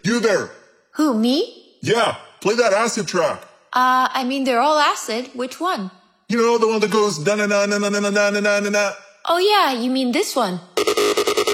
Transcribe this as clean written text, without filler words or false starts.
You there. Who, me? Yeah, play that acid track. I mean, they're all acid. Which one? You know, the one that goes da-na-na-na-na-na-na-na-na-na. Oh yeah, you mean this one.